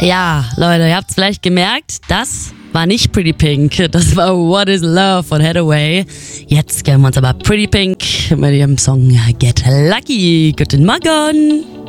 Ja, Leute, ihr habt's vielleicht gemerkt, das war nicht Pretty Pink, das war What is Love von Hathaway. Jetzt gönnen wir uns aber Pretty Pink mit ihrem Song Get Lucky. Guten Morgen!